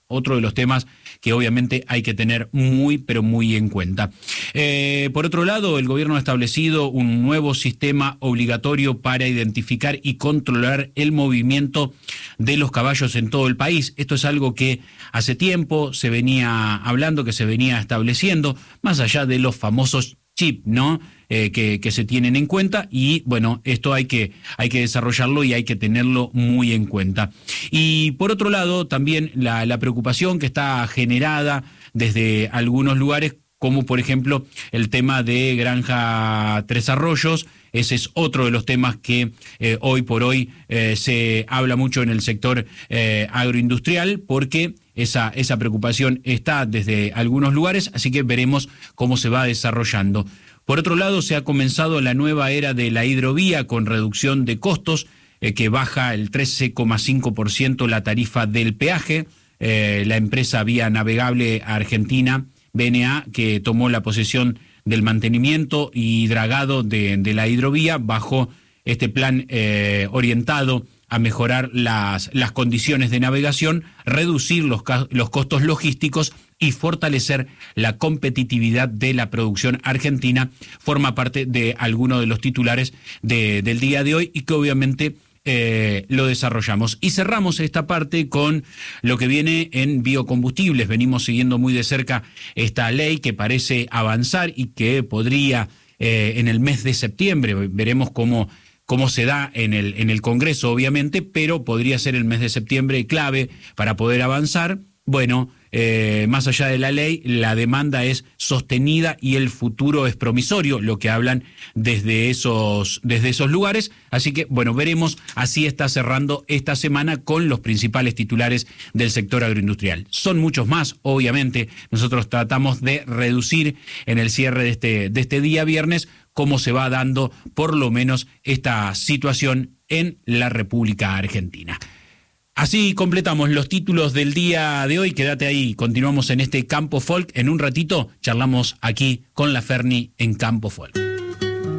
otro de los temas que obviamente hay que tener muy, pero muy en cuenta. Por otro lado, el gobierno ha establecido un nuevo sistema obligatorio para identificar y controlar el movimiento de los caballos en todo el país. Esto es algo que hace tiempo se venía hablando, que se venía estableciendo, más allá de los famosos chip, ¿no? Que se tienen en cuenta, y bueno, esto hay que desarrollarlo y hay que tenerlo muy en cuenta. Y por otro lado, también la preocupación que está generada desde algunos lugares, como por ejemplo el tema de Granja Tres Arroyos. Ese es otro de los temas que hoy por hoy se habla mucho en el sector agroindustrial, porque esa preocupación está desde algunos lugares, así que veremos cómo se va desarrollando. Por otro lado, se ha comenzado la nueva era de la hidrovía con reducción de costos, que baja el 13,5% la tarifa del peaje. La empresa Vía Navegable Argentina, BNA, que tomó la posesión del mantenimiento y dragado de la hidrovía bajo este plan orientado a mejorar las condiciones de navegación, reducir los costos logísticos y fortalecer la competitividad de la producción argentina, forma parte de algunos de los titulares del día de hoy, y que obviamente lo desarrollamos. Y cerramos esta parte con lo que viene en biocombustibles. Venimos siguiendo muy de cerca esta ley que parece avanzar y que podría en el mes de septiembre, veremos cómo se da en el Congreso, obviamente, pero podría ser el mes de septiembre clave para poder avanzar. Bueno, más allá de la ley, la demanda es sostenida y el futuro es promisorio, lo que hablan desde esos lugares. Así que, bueno, veremos. Así está cerrando esta semana con los principales titulares del sector agroindustrial. Son muchos más, obviamente. Nosotros tratamos de reducir en el cierre de este día viernes cómo se va dando por lo menos esta situación en la República Argentina. Así completamos los títulos del día de hoy. Quédate ahí, continuamos en este Campo Folk. En un ratito charlamos aquí con la Ferni en Campo Folk.